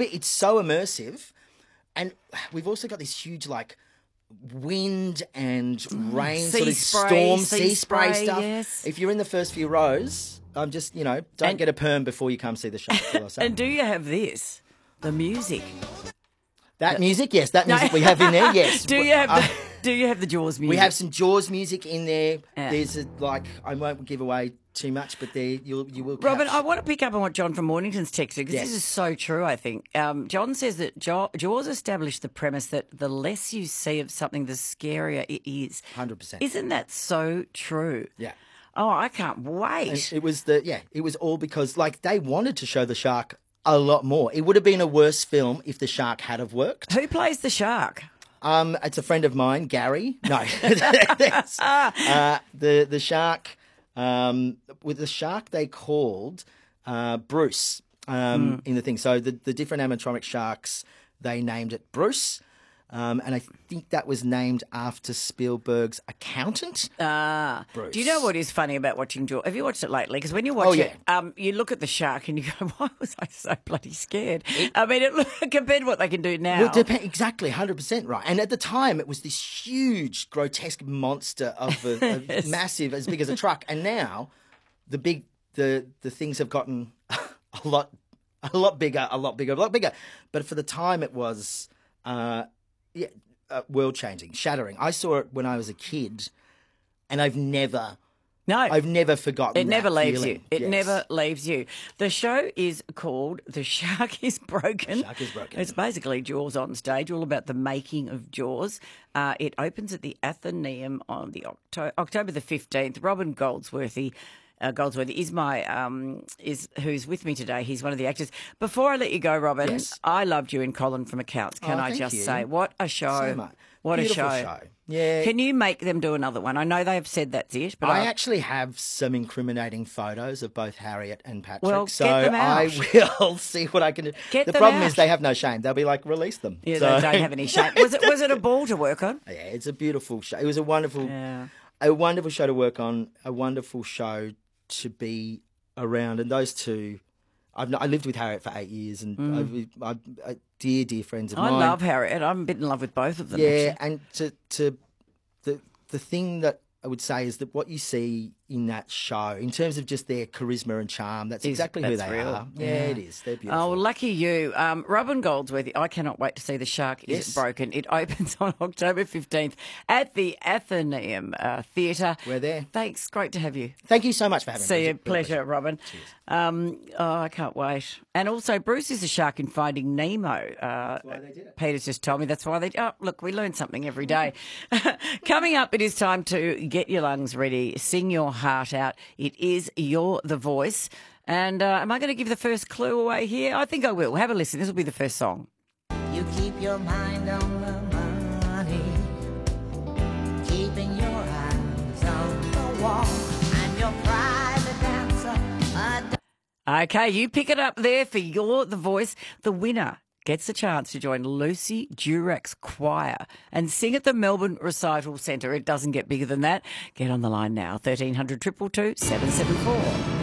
it's so immersive, and we've also got this huge like wind and rain sort of storm, sea spray stuff. Yes. If you're in the first few rows, I'm just don't get a perm before you come see the shark. And do you have this? The music. That music, yes, that music we have in there, yes. Do you have the Jaws music? We have some Jaws music in there. Yeah. There's I won't give away too much, but there you will. Robin, catch. I want to pick up on what John from Mornington's texted because Yes. this is so true, I think. John says that Jaws established the premise that the less you see of something, the scarier it is. 100%. Isn't that so true? Yeah. Oh, I can't wait. And it was all because they wanted to show the shark a lot more. It would have been a worse film if the shark had have worked. Who plays the shark? It's a friend of mine, Gary. No, the shark. With the shark, they called Bruce in the thing. So the different animatronic sharks, they named it Bruce. And I think that was named after Spielberg's accountant. Bruce. Do you know what is funny about watching Jaws? Have you watched it lately? Because when you watch it, you look at the shark and you go, why was I so bloody scared? Compared to what they can do now. Well, exactly, 100% right. And at the time, it was this huge, grotesque monster of a massive, as big as a truck. And now, the things have gotten a lot bigger. But for the time, it was... world-changing, shattering. I saw it when I was a kid, and I've never forgotten. It never leaves feeling. you. It Yes. never leaves you. The show is called The Shark is Broken. The Shark is Broken. It's basically Jaws on stage, all about the making of Jaws. It opens at the Athenaeum on the October the 15th. Robin Goldsworthy is who's with me today. He's one of the actors. Before I let you go, Robin, Yes. I loved you in Colin from Accounts. Can I thank just you. say, what a show! So much. What Beautiful a show. Yeah. Can you make them do another one? I know they have said that's it, but I actually have some incriminating photos of both Harriet and Patrick, Well, so get them out. I will see what I can do. Get the them problem out. is they have no shame. They'll be like, release them. Yeah, So- they don't have any shame. Was it a ball to work on? Yeah, it's a beautiful show. It was a wonderful show to work on, a wonderful show to be around. And those two, I lived with Harriet for 8 years, and I dear friends of I mine. love Harriet. I'm a bit in love with both of them. Yeah, actually. and the thing that I would say is that what you see in that show, in terms of just their charisma and charm, that's exactly who that's they real. are. Yeah, it is. They're beautiful. Oh, well, lucky you. Robin Goldsworthy, I cannot wait to see The Shark is Broken. It opens on October 15th at the Athenaeum Theatre. We're there. Thanks. Great to have you. Thank you so much for having me. See you. It was a real Pleasure, Robin. I can't wait. And also, Bruce is a shark in Finding Nemo. That's why they did it. Peter's just told me that's why they... Oh, look, we learn something every day. Coming up, it is time to get your lungs ready, sing your heart out. It is You're the Voice. And am I going to give the first clue away here? I think I will. Have a listen. This will be the first song. You keep your mind on the money, keeping your eyes on the wall, and your private dancer. Okay, you pick it up there for You're the Voice. The winner gets a chance to join Lucy Durack's choir and sing at the Melbourne Recital Centre. It doesn't get bigger than that. Get on the line now, 1300 222 774.